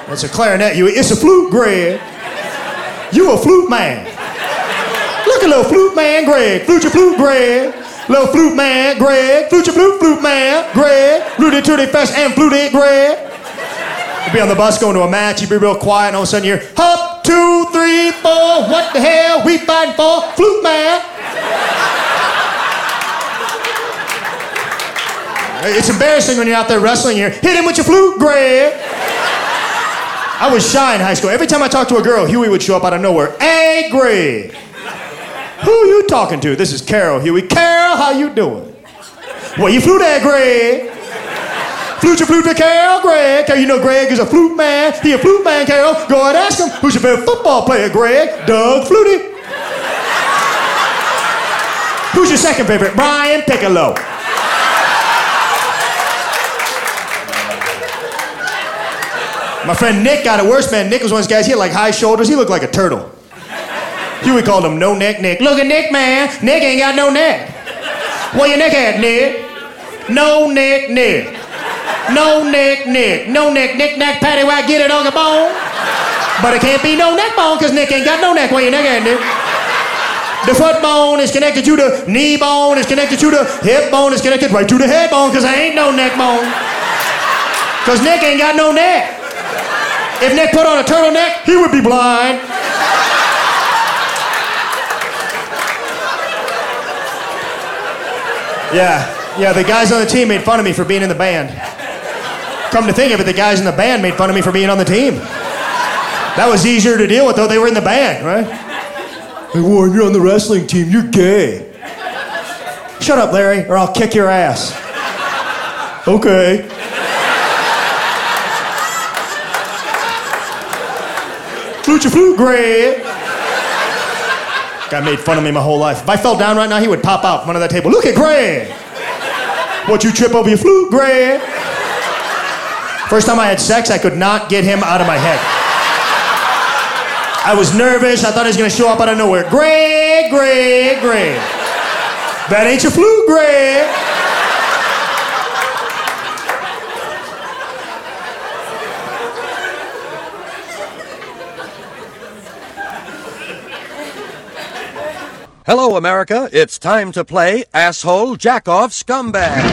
It's a clarinet, Huey. It's a flute, Greg. You a flute man. Look at little flute man, Greg. Flute your flute, Greg. Little flute man, Greg. Flute your flute man, Greg. Flute it to the fest and flute it, Greg. You'd be on the bus going to a match, you'd be real quiet, and all of a sudden you hear, hop, 2, 3, 4, what the hell we fighting for? Flute man. It's embarrassing when you're out there wrestling here. Hit him with your flute, Greg. I was shy in high school. Every time I talked to a girl, Huey would show up out of nowhere. Hey, Greg. Who you talking to? This is Carol, Huey. Carol, how you doing? Well, you flute at, Greg. Flute your flute to Carol, Greg. Carol, you know Greg is a flute man. He a flute man, Carol. Go ahead and ask him. Who's your favorite football player, Greg? Doug Flutie. Who's your second favorite? Brian Piccolo. My friend Nick got it worse, man. Nick was one of those guys, he had like high shoulders. He looked like a turtle. Huey called him No Neck Nick. Look at Nick, man. Nick ain't got no neck. Where your neck at, Nick? No neck Nick. No neck Nick. No neck Nick Nack Patty Whack get it on the bone. But it can't be no neck bone because Nick ain't got no neck. Where your neck at, Nick? The foot bone is connected to the knee bone, is connected to the hip bone, is connected right to the head bone because there ain't no neck bone. Because Nick ain't got no neck. If Nick put on a turtleneck, he would be blind. Yeah, the guys on the team made fun of me for being in the band. Come to think of it, the guys in the band made fun of me for being on the team. That was easier to deal with, though. They were in the band, right? Hey, Warren, you're on the wrestling team. You're gay. Shut up, Larry, or I'll kick your ass. Okay. Flute your flute, Greg. Guy made fun of me my whole life. If I fell down right now, he would pop out from under that table. Look at Greg. What, you trip over your flute, Greg? First time I had sex, I could not get him out of my head. I was nervous. I thought he was going to show up out of nowhere. Greg. That ain't your flute, Greg. Hello, America. It's time to play Asshole Jackoff Scumbag.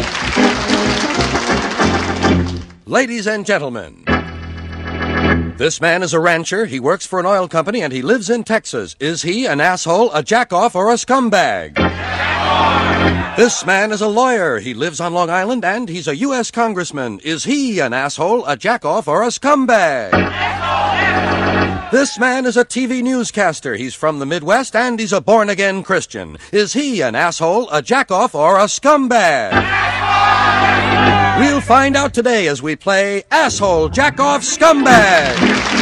Ladies and gentlemen, this man is a rancher, he works for an oil company, and he lives in Texas. Is he an asshole, a jackoff, or a scumbag? This man is a lawyer, he lives on Long Island, and he's a U.S. congressman. Is he an asshole, a jackoff, or a scumbag? This man is a TV newscaster. He's from the Midwest, and he's a born-again Christian. Is he an asshole, a jackoff, or a scumbag? We'll find out today as we play Asshole Jackoff Scumbag.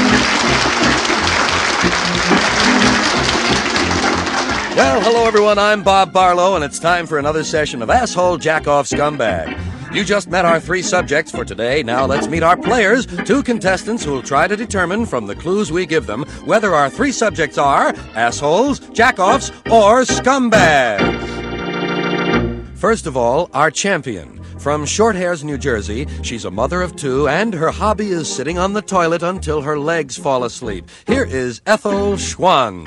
Well, hello everyone, I'm Bob Barlow, and it's time for another session of Asshole Jackoff Scumbag. You just met our 3 subjects for today. Now let's meet our players, 2 contestants who will try to determine from the clues we give them whether our 3 subjects are assholes, jackoffs, or scumbags. First of all, our champion. From Short Hairs, New Jersey, she's a mother of 2, and her hobby is sitting on the toilet until her legs fall asleep. Here is Ethel Schwanz.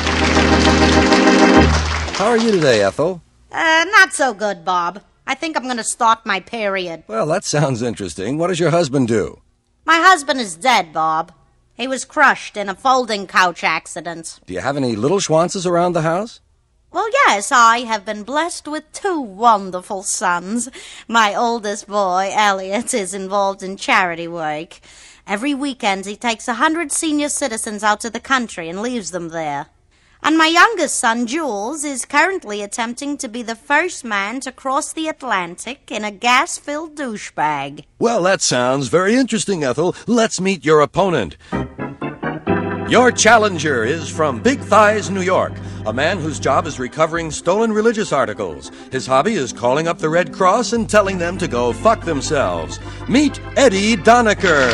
How are you today, Ethel? Not so good, Bob. I think I'm going to start my period. Well, that sounds interesting. What does your husband do? My husband is dead, Bob. He was crushed in a folding couch accident. Do you have any little Schwanzes around the house? Well, yes, I have been blessed with 2 wonderful sons. My oldest boy, Elliot, is involved in charity work. Every weekend he takes 100 senior citizens out to the country and leaves them there. And my youngest son, Jules, is currently attempting to be the first man to cross the Atlantic in a gas-filled douchebag. Well, that sounds very interesting, Ethel. Let's meet your opponent. Your challenger is from Big Thighs, New York, a man whose job is recovering stolen religious articles. His hobby is calling up the Red Cross and telling them to go fuck themselves. Meet Eddie Donaker.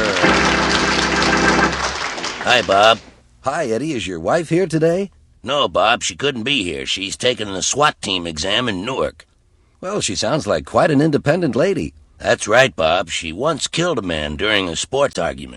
Hi, Bob. Hi, Eddie. Is your wife here today? No, Bob, she couldn't be here. She's taking the SWAT team exam in Newark. Well, she sounds like quite an independent lady. That's right, Bob. She once killed a man during a sports argument.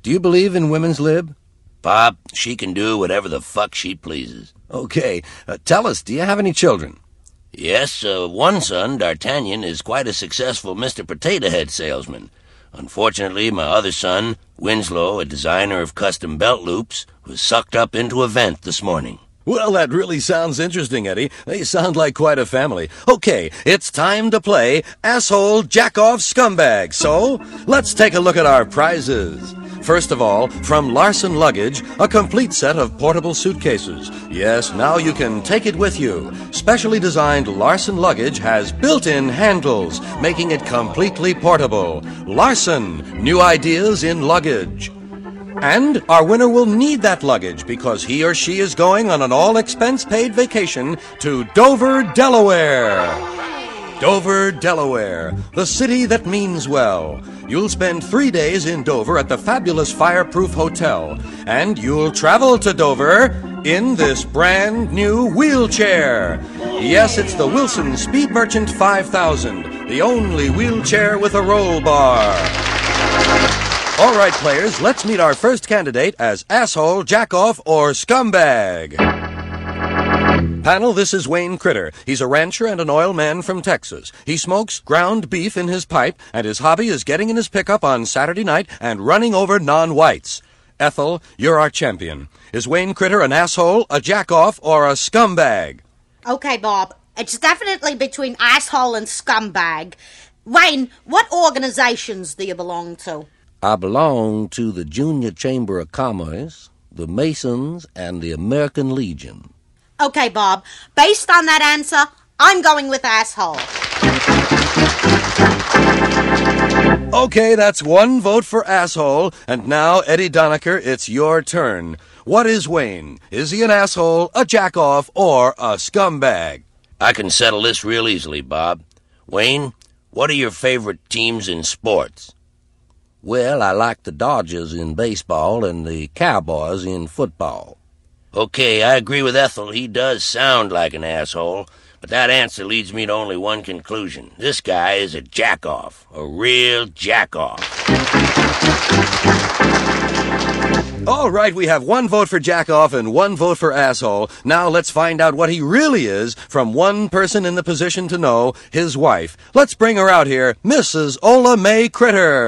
do you believe in women's lib? Bob, she can do whatever the fuck she pleases. Okay, tell us, do you have any children? Yes, one son, D'Artagnan, is quite a successful Mr. Potato Head salesman. Unfortunately, my other son, Winslow, a designer of custom belt loops, was sucked up into a vent this morning. Well, that really sounds interesting, Eddie. They sound like quite a family. Okay, it's time to play Asshole Jack-Off Scumbag. So, let's take a look at our prizes. First of all, from Larson Luggage, a complete set of portable suitcases. Yes, now you can take it with you. Specially designed Larson Luggage has built-in handles, making it completely portable. Larson, new ideas in luggage. And our winner will need that luggage because he or she is going on an all-expense-paid vacation to Dover, Delaware. Dover, Delaware, the city that means well. You'll spend 3 days in Dover at the fabulous Fireproof Hotel, and you'll travel to Dover in this brand new wheelchair. Yes, it's the Wilson Speed Merchant 5000, the only wheelchair with a roll bar. All right, players, let's meet our first candidate as Asshole, Jack-Off, or Scumbag. Panel, this is Wayne Critter. He's a rancher and an oil man from Texas. He smokes ground beef in his pipe, and his hobby is getting in his pickup on Saturday night and running over non-whites. Ethel, you're our champion. Is Wayne Critter an asshole, a jack-off, or a scumbag? Okay, Bob. It's definitely between asshole and scumbag. Wayne, what organizations do you belong to? I belong to the Junior Chamber of Commerce, the Masons, and the American Legion. Okay, Bob. Based on that answer, I'm going with asshole. Okay, that's one vote for asshole. And now, Eddie Donaker, it's your turn. What is Wayne? Is he an asshole, a jack-off, or a scumbag? I can settle this real easily, Bob. Wayne, what are your favorite teams in sports? Well, I like the Dodgers in baseball and the Cowboys in football. Okay, I agree with Ethel. He does sound like an asshole, but that answer leads me to only one conclusion. This guy is a jack-off, a real jack-off. All right, we have one vote for jack-off and one vote for asshole. Now let's find out what he really is from one person in the position to know, his wife. Let's bring her out here, Mrs. Ola Mae Critter.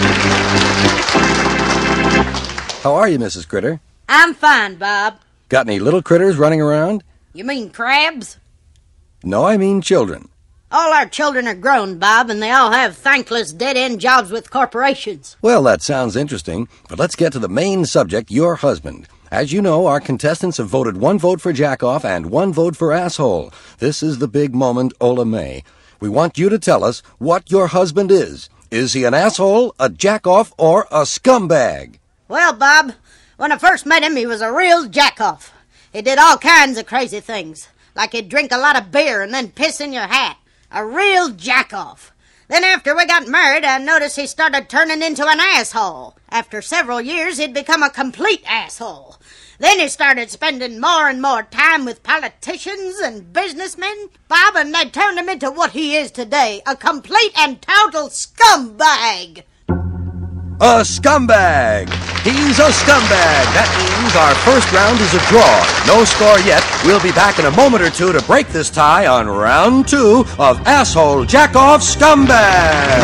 How are you, Mrs. Critter? I'm fine, Bob. Got any little critters running around? You mean crabs? No, I mean children. All our children are grown, Bob, and they all have thankless dead-end jobs with corporations. Well, that sounds interesting, but let's get to the main subject, your husband. As you know, our contestants have voted one vote for jack-off and one vote for asshole. This is the big moment, Ola Mae. We want you to tell us what your husband is. Is he an asshole, a jack-off, or a scumbag? Well, Bob, when I first met him, he was a real jack-off. He did all kinds of crazy things, like he'd drink a lot of beer and then piss in your hat. A real jack-off. Then after we got married, I noticed he started turning into an asshole. After several years, he'd become a complete asshole. Then he started spending more and more time with politicians and businessmen, Bob, and they turned him into what he is today, a complete and total scumbag. A scumbag! He's a scumbag! That means our first round is a draw. No score yet. We'll be back in a moment or two to break this tie on round 2 of Asshole Jack-Off Scumbag!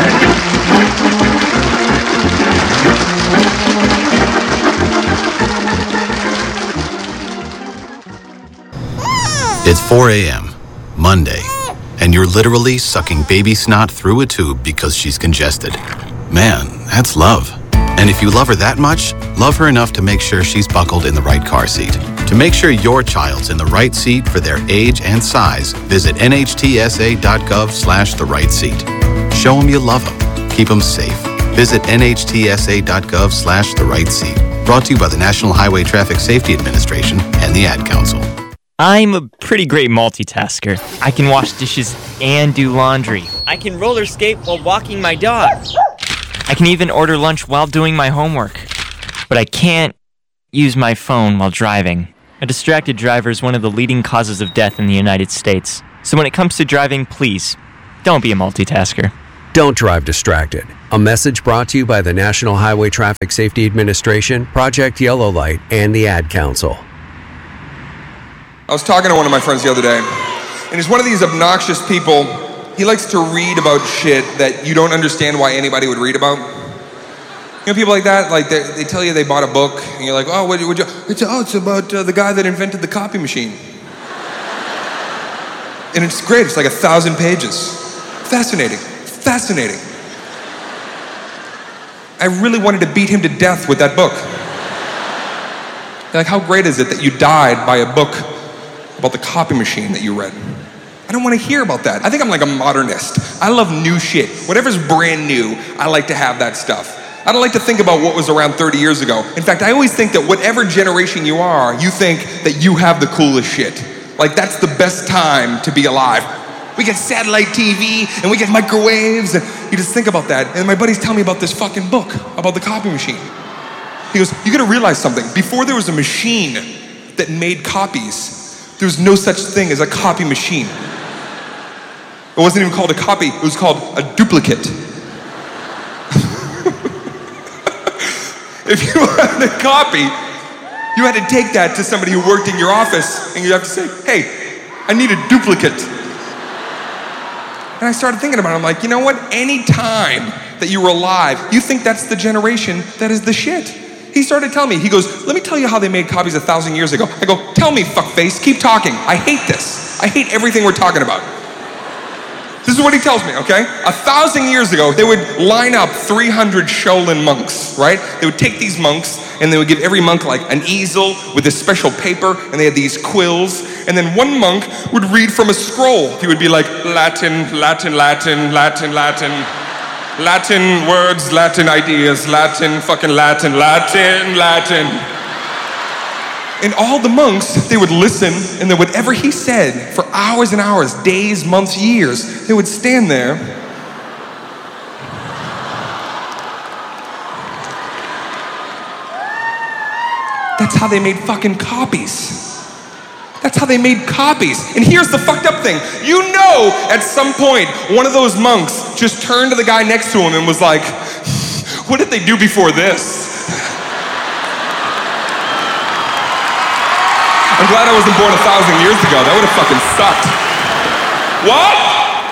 It's 4 a.m., Monday, and you're literally sucking baby snot through a tube because she's congested. Man, that's love. And if you love her that much, love her enough to make sure she's buckled in the right car seat. To make sure your child's in the right seat for their age and size, visit nhtsa.gov/the right seat. Show them you love them. Keep them safe. Visit nhtsa.gov/the right seat. Brought to you by the National Highway Traffic Safety Administration and the Ad Council. I'm a pretty great multitasker. I can wash dishes and do laundry. I can roller skate while walking my dog. I can even order lunch while doing my homework. But I can't use my phone while driving. A distracted driver is one of the leading causes of death in the United States. So when it comes to driving, please, don't be a multitasker. Don't drive distracted. A message brought to you by the National Highway Traffic Safety Administration, Project Yellow Light, and the Ad Council. I was talking to one of my friends the other day, and he's one of these obnoxious people. He likes to read about shit that you don't understand why anybody would read about. You know, people like that, like they tell you they bought a book, and you're like, oh, what you? It's about the guy that invented the copy machine. And it's great, it's like 1,000 pages. Fascinating. I really wanted to beat him to death with that book. Like, how great is it that you died by a book about the copy machine that you read? I don't want to hear about that. I think I'm like a modernist. I love new shit. Whatever's brand new, I like to have that stuff. I don't like to think about what was around 30 years ago. In fact, I always think that whatever generation you are, you think that you have the coolest shit. Like, that's the best time to be alive. We get satellite TV, and we get microwaves, and you just think about that. And my buddy's telling me about this fucking book, about the copy machine. He goes, you gotta realize something. Before there was a machine that made copies, there was no such thing as a copy machine. It wasn't even called a copy, it was called a duplicate. If you had a copy, you had to take that to somebody who worked in your office, and you have to say, hey, I need a duplicate. And I started thinking about it, I'm like, you know what? Any time that you were alive, you think that's the generation that is the shit. He started telling me, he goes, let me tell you how they made copies 1,000 years ago. I go, tell me, fuckface, keep talking. I hate this. I hate everything we're talking about. This is what he tells me, okay? 1,000 years ago, they would line up 300 Shaolin monks, right? They would take these monks, and they would give every monk like an easel with this special paper, and they had these quills, and then one monk would read from a scroll. He would be like, Latin, Latin, Latin, Latin, Latin, Latin words, Latin ideas, Latin, fucking Latin, Latin, Latin. And all the monks, they would listen, and then whatever he said for hours and hours, days, months, years, they would stand there. That's how they made fucking copies. That's how they made copies. And here's the fucked up thing. You know, at some point, one of those monks just turned to the guy next to him and was like, what did they do before this? I'm glad I wasn't born 1,000 years ago. That would have fucking sucked. What?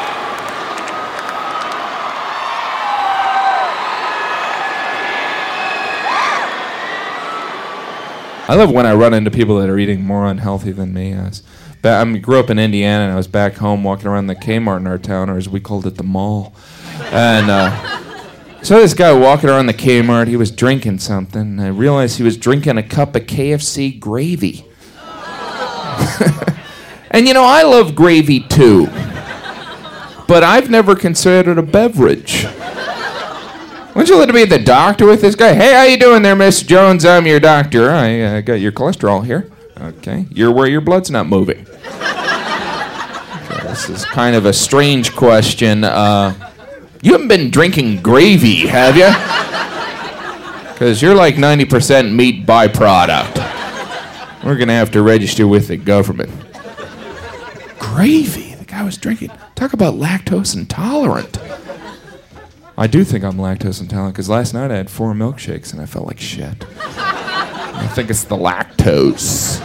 I love when I run into people that are eating more unhealthy than me. I grew up in Indiana, and I was back home walking around the Kmart in our town, or as we called it, the mall. And so this guy walking around the Kmart, he was drinking something, and I realized he was drinking a cup of KFC gravy. And you know, I love gravy too, but I've never considered it a beverage. Why don't you let me be the doctor with this guy? Hey, how you doing there, Miss Jones? I'm your doctor. I got your cholesterol here. Okay, you're where your blood's not moving. Okay, this is kind of a strange question. You haven't been drinking gravy, have you? Because you're like 90% meat byproduct. We're going to have to register with the government. Gravy? The guy was drinking. Talk about lactose intolerant. I do think I'm lactose intolerant because last night I had 4 milkshakes and I felt like shit. I think it's the lactose.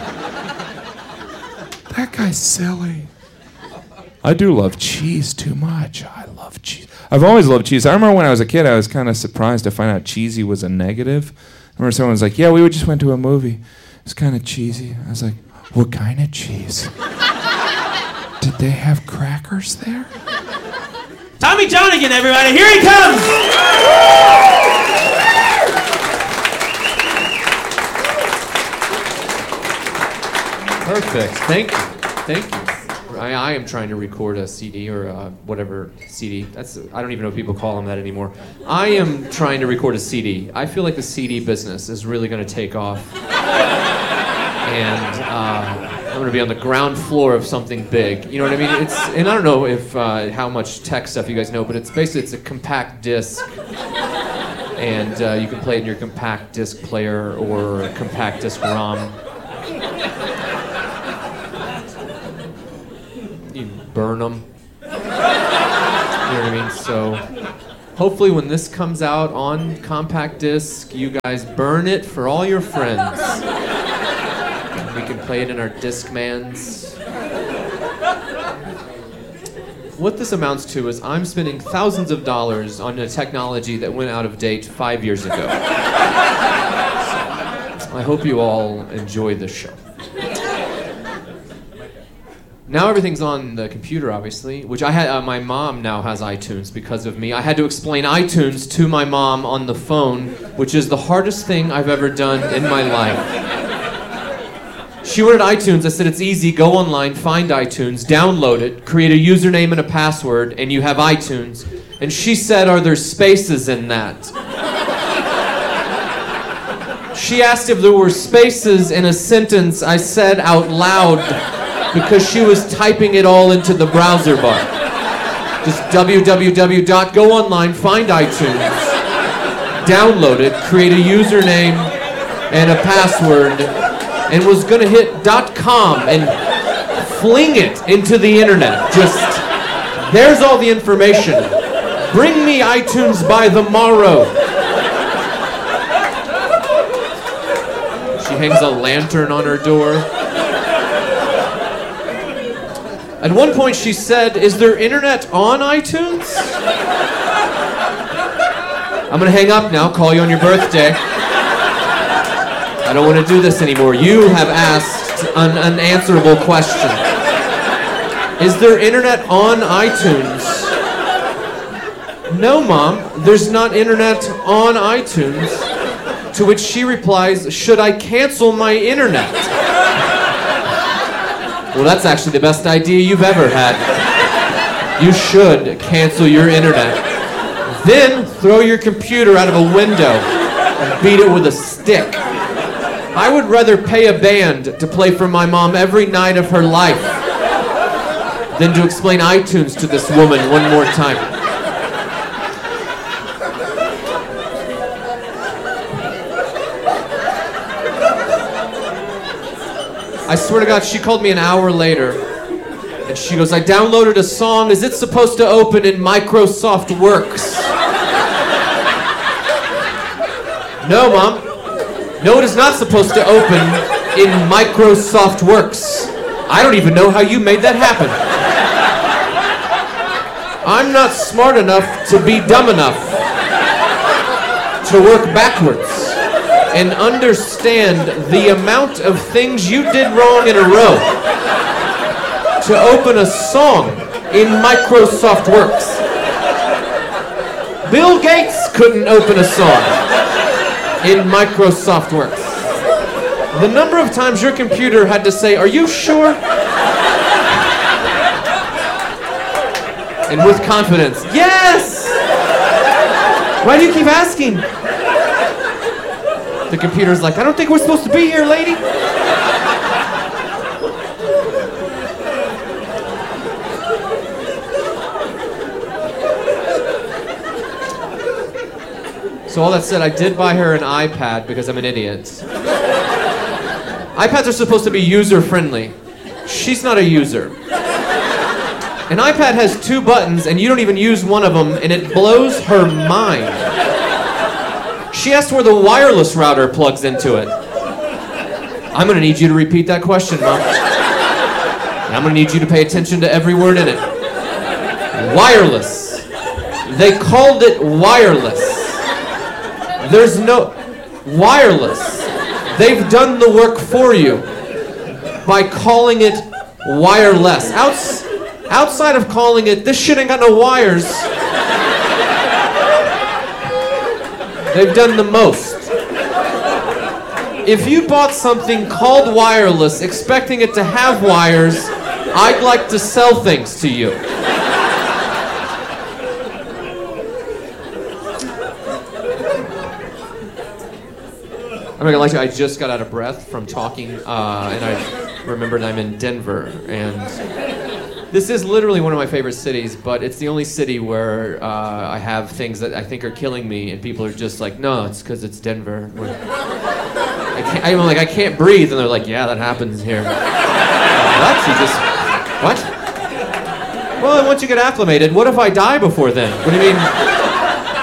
That guy's silly. I do love cheese too much. I love cheese. I've always loved cheese. I remember when I was a kid, I was kind of surprised to find out cheesy was a negative. I remember someone was like, yeah, we just went to a movie. It's kind of cheesy. I was like, what kind of cheese? Did they have crackers there? Tommy John again, everybody. Here he comes! Perfect. Thank you. I am trying to record a CD or whatever CD. I don't even know what people call them that anymore. I am trying to record a CD. I feel like the CD business is really going to take off. And I'm going to be on the ground floor of something big. You know what I mean? And I don't know if how much tech stuff you guys know, but it's a compact disc. And you can play it in your compact disc player or compact disc ROM. You burn them. You know what I mean? So Hopefully when this comes out on compact disc, you guys burn it for all your friends. We can play it in our Discmans. What this amounts to is I'm spending thousands of dollars on a technology that went out of date 5 years ago. I hope you all enjoy the show. Now everything's on the computer, obviously, which I had. My mom now has iTunes because of me. I had to explain iTunes to my mom on the phone, which is the hardest thing I've ever done in my life. She wanted iTunes. I said, it's easy. Go online, find iTunes, download it, create a username and a password, and you have iTunes. And she said, are there spaces in that? She asked if there were spaces in a sentence I said out loud because she was typing it all into the browser bar. Just www. Go online, find iTunes, download it, create a username and a password, and was gonna hit .com and fling it into the internet. Just, there's all the information. Bring me iTunes by the morrow. She hangs a lantern on her door. At one point she said, is there internet on iTunes? I'm gonna hang up now, call you on your birthday. I don't want to do this anymore. You have asked an unanswerable question. Is there internet on iTunes? No, Mom, there's not internet on iTunes. To which she replies, should I cancel my internet? Well, that's actually the best idea you've ever had. You should cancel your internet. Then throw your computer out of a window and beat it with a stick. I would rather pay a band to play for my mom every night of her life than to explain iTunes to this woman one more time. I swear to God, she called me an hour later, and she goes, I downloaded a song. Is it supposed to open in Microsoft Works? No, Mom. No, it is not supposed to open in Microsoft Works. I don't even know how you made that happen. I'm not smart enough to be dumb enough to work backwards and understand the amount of things you did wrong in a row to open a song in Microsoft Works. Bill Gates couldn't open a song in Microsoft Works. The number of times your computer had to say, are you sure? And with confidence, yes! Why do you keep asking? The computer's like, I don't think we're supposed to be here, lady. So all that said, I did buy her an iPad because I'm an idiot. iPads are supposed to be user-friendly. She's not a user. An iPad has 2 buttons and you don't even use one of them, and it blows her mind. She asked where the wireless router plugs into it. I'm gonna need you to repeat that question, Mom. And I'm gonna need you to pay attention to every word in it. Wireless. They called it wireless. There's no wireless. They've done the work for you by calling it wireless. Outside of calling it, this shit ain't got no wires. They've done the most. If you bought something called wireless expecting it to have wires, I'd like to sell things to you. I'm not gonna lie to you, I just got out of breath from talking, and I remembered I'm in Denver, and this is literally one of my favorite cities, but it's the only city where I have things that I think are killing me, and people are just like, no, it's because it's Denver. I'm like, I can't breathe, and they're like, yeah, that happens here. What? Well, once you get acclimated, what if I die before then? What do you mean?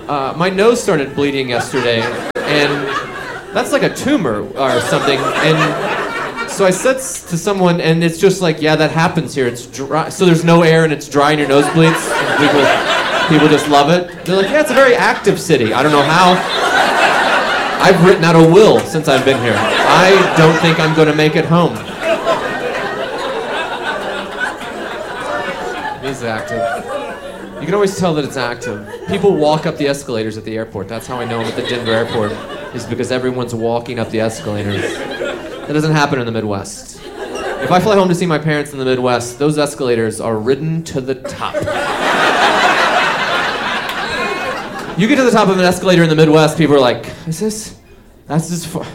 My nose started bleeding yesterday, and that's like a tumor or something. And so I said to someone, and it's just like, yeah, that happens here. It's dry, so there's no air and it's dry and your nose bleeds. And people just love it. They're like, yeah, it's a very active city. I don't know how. I've written out a will since I've been here. I don't think I'm going to make it home. It is active. You can always tell that it's active. People walk up the escalators at the airport. That's how I know I'm at the Denver airport, is because everyone's walking up the escalators. That doesn't happen in the Midwest. If I fly home to see my parents in the Midwest, those escalators are ridden to the top. You get to the top of an escalator in the Midwest, people are like, that's just far.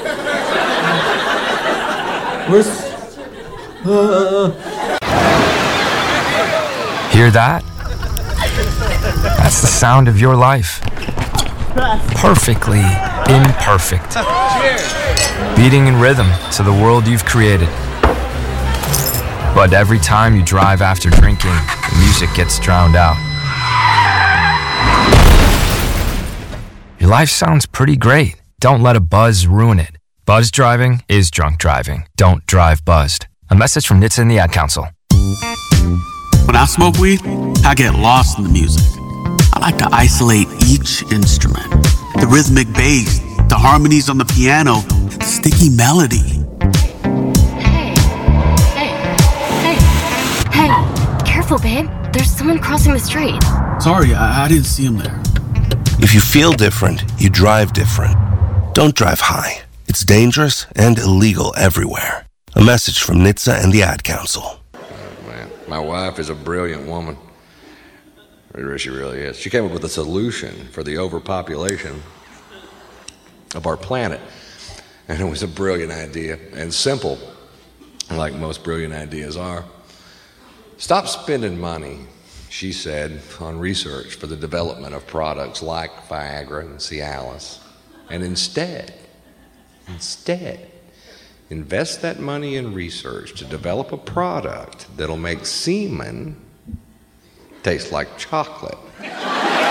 Where's, Hear that? That's the sound of your life. Perfectly imperfect. Beating in rhythm to the world you've created. But every time you drive after drinking, the music gets drowned out. Your life sounds pretty great. Don't let a buzz ruin it. Buzz driving is drunk driving. Don't drive buzzed. A message from NHTSA and the Ad Council. When I smoke weed, I get lost in the music. I like to isolate each instrument. The rhythmic bass, the harmonies on the piano, the sticky melody. Hey, careful, babe. There's someone crossing the street. Sorry, I didn't see him there. If you feel different, you drive different. Don't drive high. It's dangerous and illegal everywhere. A message from NHTSA and the Ad Council. Man, my wife is a brilliant woman. She really is. She came up with a solution for the overpopulation of our planet. And it was a brilliant idea and simple, like most brilliant ideas are. Stop spending money, she said, on research for the development of products like Viagra and Cialis. And instead, invest that money in research to develop a product that'll make semen taste like chocolate.